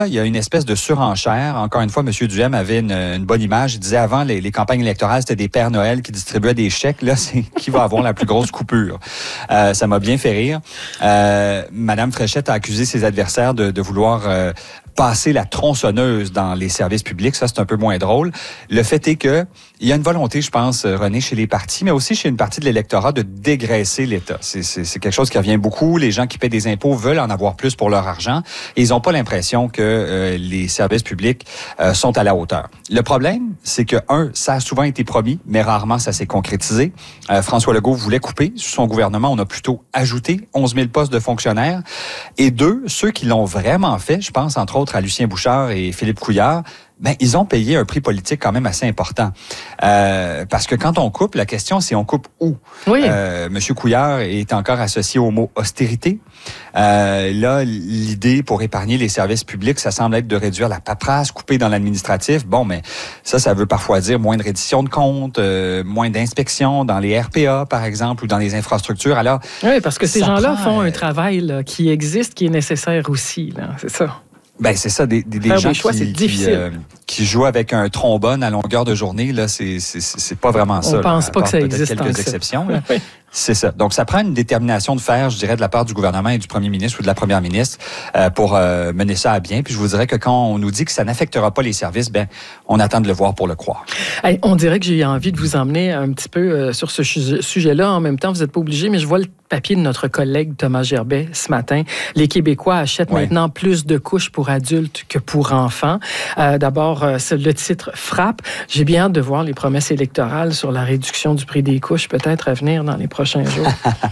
il y a une espèce de surenchère. Encore une fois, M. Duhem avait une bonne image. Il disait avant, les campagnes électorales, c'était des Pères Noël qui distribuaient des chèques. Là, c'est qui va avoir la plus grosse coupure. Ça m'a bien fait rire. Madame Fréchette a accusé ses adversaires de vouloir passer la tronçonneuse dans les services publics. Ça, c'est un peu moins drôle. Le fait est que il y a une volonté, je pense, René, chez les partis, mais aussi chez une partie de l'électorat de dégraisser l'État. C'est quelque chose qui revient beaucoup. Les gens qui paient des impôts veulent en avoir plus pour leur argent et ils n'ont pas l'impression que les services publics sont à la hauteur. Le problème, c'est que, ça a souvent été promis, mais rarement ça s'est concrétisé. François Legault voulait couper. Sous son gouvernement, on a plutôt ajouté 11 000 postes de fonctionnaires. Et ceux qui l'ont vraiment fait, je pense entre autres à Lucien Bouchard et Philippe Couillard, ils ont payé un prix politique quand même assez important. Parce que quand on coupe, la question c'est on coupe où? Oui. Monsieur Couillard est encore associé au mot austérité. Là, l'idée pour épargner les services publics, ça semble être de réduire la paperasse, couper dans l'administratif. Bon, mais ça veut parfois dire moins de reddition de comptes, moins d'inspections dans les RPA, par exemple, ou dans les infrastructures. Alors, oui, parce que ces gens-là font un travail là, qui existe, qui est nécessaire aussi. Là. C'est ça. C'est ça, des gens qui jouent avec un trombone à longueur de journée, là, c'est pas vraiment ça. On pense pas que ça existe. Quelques exceptions. Là. Oui. C'est ça. Donc, ça prend une détermination de fer, je dirais, de la part du gouvernement et du premier ministre ou de la première ministre pour mener ça à bien. Puis je vous dirais que quand on nous dit que ça n'affectera pas les services, on attend de le voir pour le croire. Hey, on dirait que j'ai envie de vous emmener un petit peu sur ce sujet-là. En même temps, vous n'êtes pas obligé, mais je vois le papier de notre collègue Thomas Gerbet ce matin. Les Québécois achètent maintenant plus de couches pour adultes que pour enfants. D'abord, le titre frappe. J'ai bien hâte de voir les promesses électorales sur la réduction du prix des couches, peut-être à venir dans les prochains jours.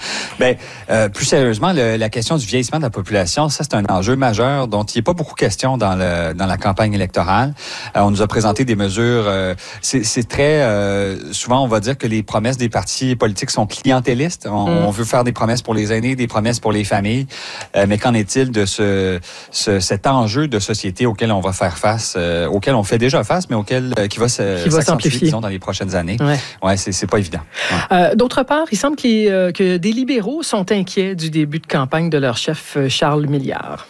Plus sérieusement, la question du vieillissement de la population, ça, c'est un enjeu majeur dont il n'y a pas beaucoup question dans la campagne électorale. On nous a présenté des mesures. C'est très... souvent, on va dire que les promesses des partis politiques sont clientélistes. On veut faire des promesses pour les aînés, des promesses pour les familles. Mais qu'en est-il de cet enjeu de société auquel on va faire face, auquel on fait déjà face, mais qui va s'amplifier, disons, dans les prochaines années? Ouais, c'est pas évident. Ouais. D'autre part, il semble que des libéraux sont inquiets du début de campagne de leur chef Charles Milliard.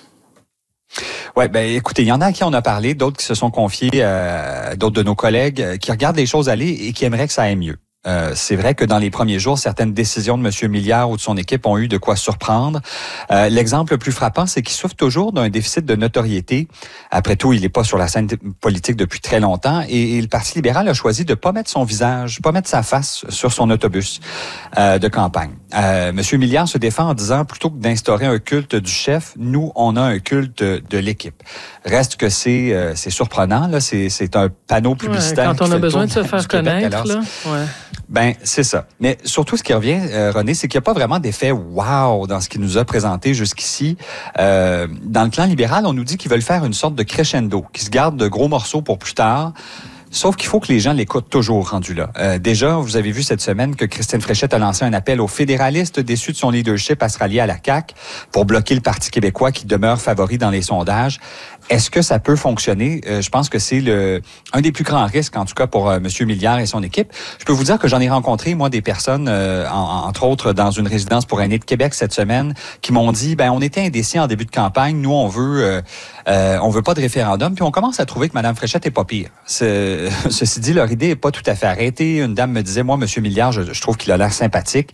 Oui, écoutez, il y en a à qui on a parlé, d'autres qui se sont confiés, d'autres de nos collègues qui regardent les choses aller et qui aimeraient que ça aille mieux. C'est vrai que dans les premiers jours, certaines décisions de M. Milliard ou de son équipe ont eu de quoi surprendre. L'exemple le plus frappant, c'est qu'il souffre toujours d'un déficit de notoriété. Après tout, il n'est pas sur la scène politique depuis très longtemps et le Parti libéral a choisi de pas mettre son visage, pas mettre sa face sur son autobus de campagne. M. Milliard se défend en disant, plutôt que d'instaurer un culte du chef, nous, on a un culte de l'équipe. Reste que c'est surprenant, là, c'est un panneau publicitaire. Quand on a besoin de se faire connaître, là. C'est ça. Mais surtout, ce qui revient, René, c'est qu'il n'y a pas vraiment d'effet « wow » dans ce qu'il nous a présenté jusqu'ici. Dans le clan libéral, on nous dit qu'ils veulent faire une sorte de crescendo, qu'ils se gardent de gros morceaux pour plus tard. Sauf qu'il faut que les gens l'écoutent toujours rendu là. Déjà, vous avez vu cette semaine que Christine Fréchette a lancé un appel aux fédéralistes déçus de son leadership à se rallier à la CAQ pour bloquer le Parti québécois qui demeure favori dans les sondages. Est-ce que ça peut fonctionner? Je pense que c'est un des plus grands risques, en tout cas pour M. Milliard et son équipe. Je peux vous dire que j'en ai rencontré, moi, des personnes, entre autres, dans une résidence pour aînés de Québec cette semaine, qui m'ont dit, on était indécis en début de campagne. Nous, on veut pas de référendum. Puis on commence à trouver que Mme Fréchette est pas pire. Ceci dit, leur idée est pas tout à fait arrêtée. Une dame me disait, moi, M. Milliard, je trouve qu'il a l'air sympathique.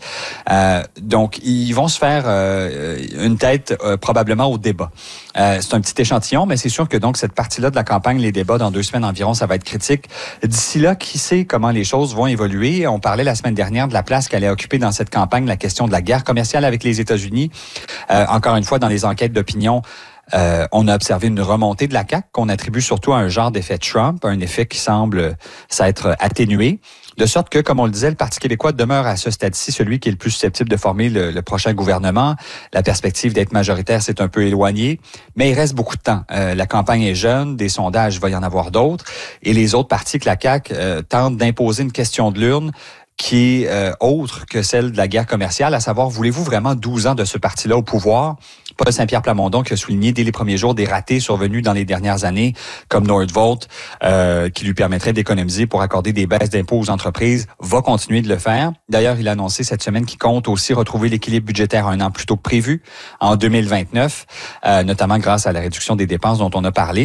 Donc, ils vont se faire une tête probablement au débat. C'est un petit échantillon, mais c'est sûr que donc cette partie-là de la campagne, les débats, dans 2 semaines environ, ça va être critique. D'ici là, qui sait comment les choses vont évoluer? On parlait la semaine dernière de la place qu'allait occuper dans cette campagne la question de la guerre commerciale avec les États-Unis. Encore une fois, dans les enquêtes d'opinion, on a observé une remontée de la CAQ qu'on attribue surtout à un genre d'effet Trump, un effet qui semble s'être atténué. De sorte que, comme on le disait, le Parti québécois demeure à ce stade-ci celui qui est le plus susceptible de former le prochain gouvernement. La perspective d'être majoritaire s'est un peu éloignée, mais il reste beaucoup de temps. La campagne est jeune, des sondages, il va y en avoir d'autres, et les autres partis que la CAQ tentent d'imposer une question de l'urne qui est autre que celle de la guerre commerciale, à savoir, voulez-vous vraiment 12 ans de ce parti-là au pouvoir? Paul Saint-Pierre Plamondon qui a souligné dès les premiers jours des ratés survenus dans les dernières années, comme Nordvolt, qui lui permettrait d'économiser pour accorder des baisses d'impôts aux entreprises, va continuer de le faire. D'ailleurs, il a annoncé cette semaine qu'il compte aussi retrouver l'équilibre budgétaire un an plus tôt que prévu, en 2029, notamment grâce à la réduction des dépenses dont on a parlé.